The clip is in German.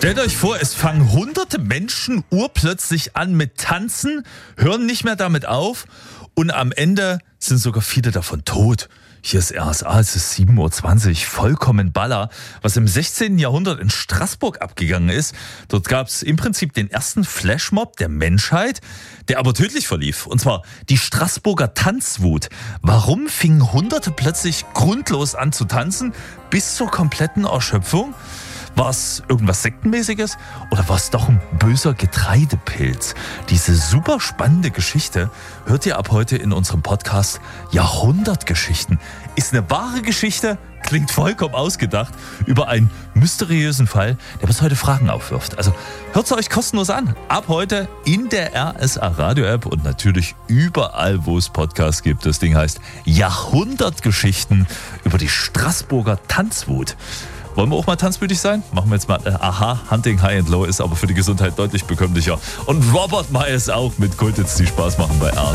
Stellt euch vor, es fangen hunderte Menschen urplötzlich an mit Tanzen, hören nicht mehr damit auf und am Ende sind sogar viele davon tot. Hier ist RSA, es ist 7.20 Uhr, vollkommen Baller, was im 16. Jahrhundert in Straßburg abgegangen ist. Dort gab es im Prinzip den ersten Flashmob der Menschheit, der aber tödlich verlief. Und zwar die Straßburger Tanzwut. Warum fingen Hunderte plötzlich grundlos an zu tanzen, bis zur kompletten Erschöpfung? War es irgendwas Sektenmäßiges oder war es doch ein böser Getreidepilz? Diese super spannende Geschichte hört ihr ab heute in unserem Podcast Jahrhundertgeschichten. Ist eine wahre Geschichte, klingt vollkommen ausgedacht, über einen mysteriösen Fall, der bis heute Fragen aufwirft. Also hört es euch kostenlos an. Ab heute in der RSA Radio App und natürlich überall, wo es Podcasts gibt. Das Ding heißt Jahrhundertgeschichten über die Straßburger Tanzwut. Wollen wir auch mal tanzmütig sein? Machen wir jetzt mal. Aha, Hunting High and Low ist aber für die Gesundheit deutlich bekömmlicher. Und Robert Miles auch mit Kultits, die Spaß machen bei RSA.